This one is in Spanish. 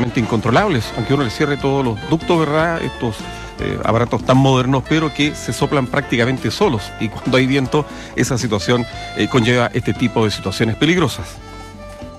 absolutamente incontrolables, aunque uno le cierre todos los ductos, ¿verdad? Estos aparatos tan modernos, pero que se soplan prácticamente solos, y cuando hay viento esa situación conlleva este tipo de situaciones peligrosas.